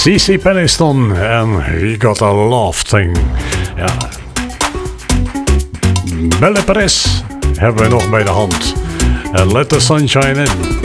CC Peniston en We Got a Love Thing. Ja. Belle Paris hebben we nog bij de hand. En Let the Sunshine In.